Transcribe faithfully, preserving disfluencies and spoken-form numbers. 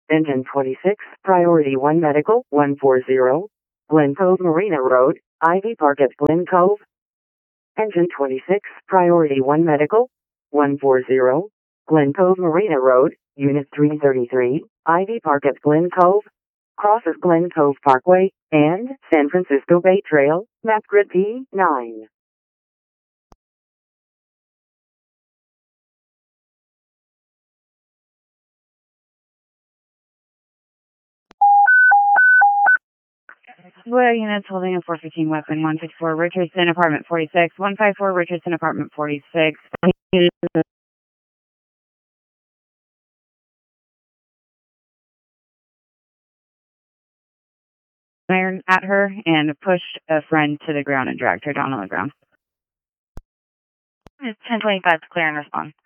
Engine twenty-six, Priority one Medical, one forty, Glen Cove Marina Road, Ivy Park at Glen Cove. Engine twenty-six, Priority one Medical, one forty, Glen Cove Marina Road, Unit three thirty-three, Ivy Park at Glen Cove. Crosses Glen Cove Parkway and San Francisco Bay Trail, map grid P nine. Well, units holding a four fifteen weapon, one fifty-four Richardson, apartment forty-six, one fifty-four Richardson, apartment forty-six. Iron at her and pushed a friend to the ground and dragged her down on the ground. It's ten twenty-five to clear and respond.